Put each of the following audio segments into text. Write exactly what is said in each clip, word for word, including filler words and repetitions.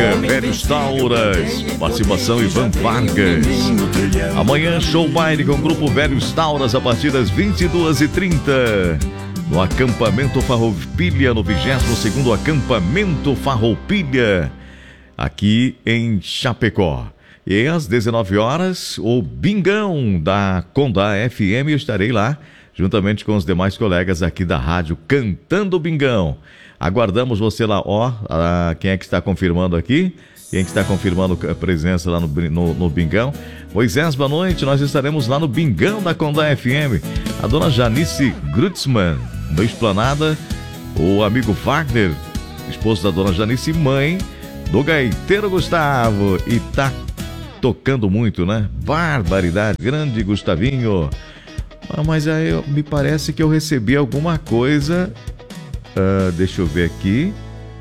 Velhos Tauras, participação Ivan Vargas. Amanhã, show baile com o grupo Velhos Tauras a partir das vinte e duas e trinta. No acampamento Farroupilha, no vigésimo segundo acampamento Farroupilha, aqui em Chapecó. E às dezenove horas, o Bingão da Condá F M, eu estarei lá, juntamente com os demais colegas aqui da rádio, cantando o Bingão. Aguardamos você lá, ó, a, quem é que está confirmando aqui? Quem é que está confirmando a presença lá no, no, no Bingão? Moisés, boa noite, nós estaremos lá no Bingão da Condá F M. A dona Janice Grutzmann, no Esplanada, o amigo Wagner, esposo da dona Janice, mãe do gaiteiro Gustavo, e tá tocando muito, né? Barbaridade, grande Gustavinho. Ah, mas aí eu, me parece que eu recebi alguma coisa... Uh, deixa eu ver aqui.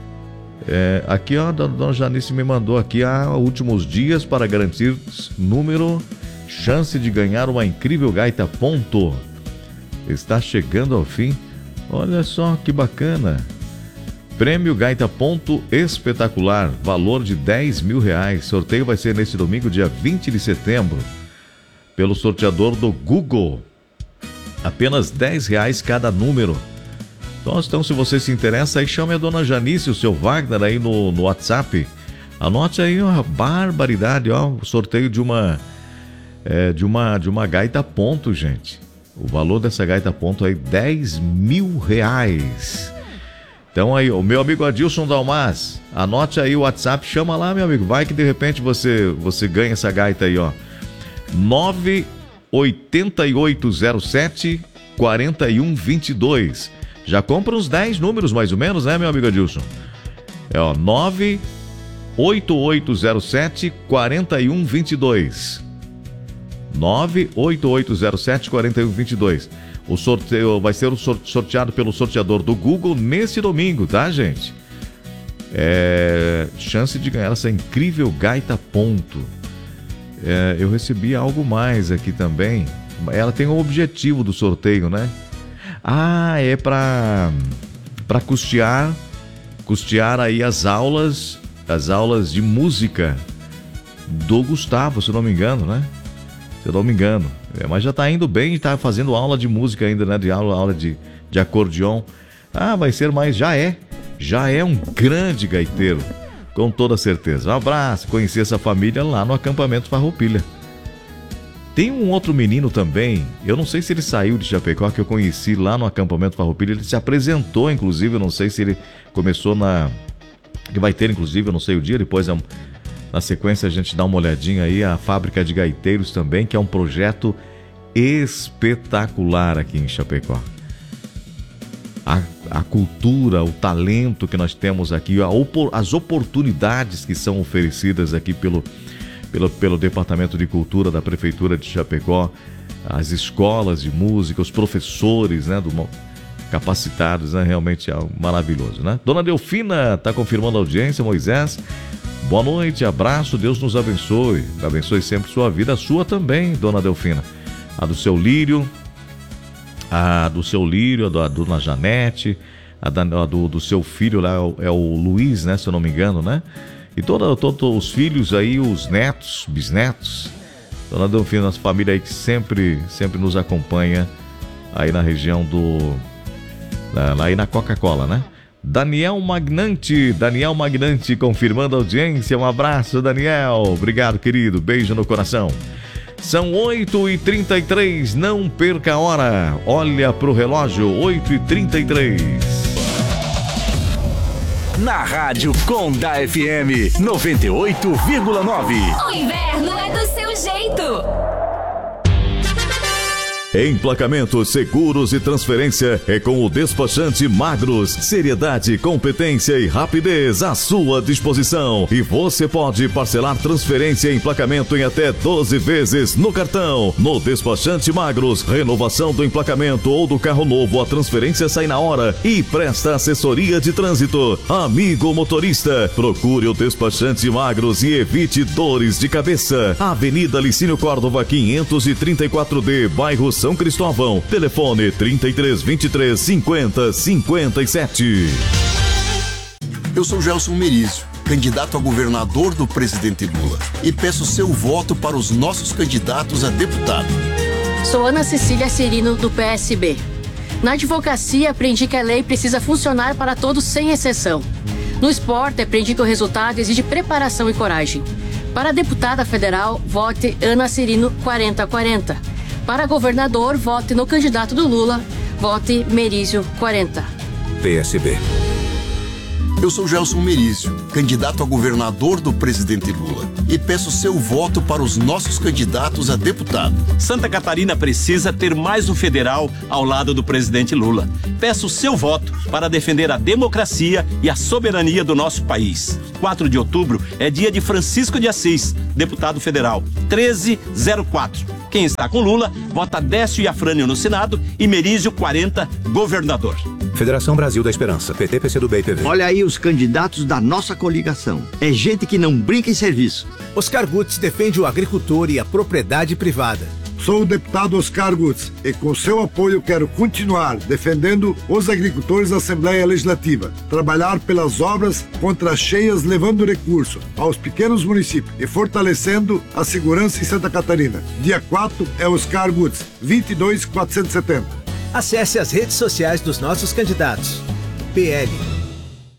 É, aqui, ó, a dona Janice me mandou aqui há últimos dias para garantir número, chance de ganhar uma incrível gaita ponto. Está chegando ao fim. Olha só que bacana. Prêmio Gaita Ponto espetacular, valor de dez mil reais. Sorteio vai ser neste domingo, dia vinte de setembro, pelo sorteador do Google. Apenas dez reais cada número. Então, se você se interessa, aí chame a dona Janice, o seu Wagner aí no, no WhatsApp. Anote aí uma barbaridade, ó, o sorteio de uma, é, de uma, de uma gaita ponto, gente. O valor dessa gaita ponto aí, dez mil reais. Então aí, o meu amigo Adilson Dalmas, anote aí o WhatsApp, chama lá, meu amigo, vai que de repente você, você ganha essa gaita aí, ó. nove oito oito zero sete, quatro um dois dois. Já compra uns dez números mais ou menos, né, meu amigo Adilson? É, ó, nove oito oito zero sete, quatro um dois dois. nove oito oito zero sete, quatro um dois dois. O sorteio vai ser sorteado pelo sorteador do Google nesse domingo, tá, gente? É, chance de ganhar essa incrível gaita ponto. É, eu recebi algo mais aqui também. Ela tem o objetivo do sorteio, né? Ah, é para para custear custear aí as aulas, as aulas de música do Gustavo, se eu não me engano, né? Se eu não me engano. É, mas já tá indo bem, tá fazendo aula de música ainda, né? De aula, aula de, de acordeon. Ah, vai ser mais, já é. Já é um grande gaiteiro, com toda certeza. Um abraço, conheci essa família lá no acampamento Farroupilha. Tem um outro menino também, eu não sei se ele saiu de Chapecó, que eu conheci lá no acampamento Farroupilha, ele se apresentou, inclusive, eu não sei se ele começou na... que vai ter, inclusive, eu não sei o dia, depois na sequência a gente dá uma olhadinha aí, a Fábrica de Gaiteiros também, que é um projeto espetacular aqui em Chapecó. A, a cultura, o talento que nós temos aqui, a, as oportunidades que são oferecidas aqui pelo... Pelo, pelo Departamento de Cultura da Prefeitura de Chapecó, as escolas de música, os professores, né, do, capacitados, né, realmente é algo maravilhoso, né? Dona Delfina está confirmando a audiência, Moisés, boa noite, abraço, Deus nos abençoe, abençoe sempre sua vida, a sua também, Dona Delfina, a do seu Lírio, a do seu Lírio, a da Dona Janete, a, da, a do, do seu filho lá, é o Luiz, né, se eu não me engano, né? E todos todo, os filhos aí, os netos, bisnetos, Dona Delfina, nossa família aí que sempre, sempre nos acompanha aí na região do... lá aí na Coca-Cola, né? Daniel Magnante, Daniel Magnante confirmando a audiência, um abraço, Daniel, obrigado, querido, beijo no coração. São oito e trinta e três, não perca a hora, olha pro relógio, oito e trinta e três. Na Rádio Condá F M noventa e oito vírgula nove. O inverno é do seu jeito. Emplacamentos, seguros e transferência é com o Despachante Magros. Seriedade, competência e rapidez à sua disposição. E você pode parcelar transferência e emplacamento em até doze vezes no cartão. No Despachante Magros, renovação do emplacamento ou do carro novo, a transferência sai na hora e presta assessoria de trânsito. Amigo motorista, procure o Despachante Magros e evite dores de cabeça. Avenida Licínio Córdova, quinhentos e trinta e quatro D, bairro São Cristóvão. Telefone trinta e três, vinte e três, cinquenta, cinquenta e sete. Eu sou Gelson Merizio candidato a governador do presidente Lula, e peço seu voto para os nossos candidatos a deputado. Sou Ana Cecília Cirino, do P S B. Na advocacia, aprendi que a lei precisa funcionar para todos sem exceção. No esporte, aprendi que o resultado exige preparação e coragem. Para deputada federal, vote Ana Cirino quarenta quarenta. Para governador, vote no candidato do Lula, vote Merizio quarenta. P S B. Eu sou Gelson Merizio, candidato a governador do presidente Lula, e peço seu voto para os nossos candidatos a deputado. Santa Catarina precisa ter mais um federal ao lado do presidente Lula. Peço seu voto para defender a democracia e a soberania do nosso país. quatro de outubro é dia de Francisco de Assis, deputado federal, treze zero quatro. Quem está com Lula, vota Décio e Afrânio no Senado e Merizio quarenta, governador. Federação Brasil da Esperança, P T, P C do B e P V. Olha aí os candidatos da nossa coligação. É gente que não brinca em serviço. Oscar Gutz defende o agricultor e a propriedade privada. Sou o deputado Oscar Gutz e com seu apoio quero continuar defendendo os agricultores da Assembleia Legislativa, trabalhar pelas obras contra as cheias levando recurso aos pequenos municípios e fortalecendo a segurança em Santa Catarina. Dia quatro é Oscar Gutz, vinte e dois quatrocentos e setenta. Acesse as redes sociais dos nossos candidatos. P L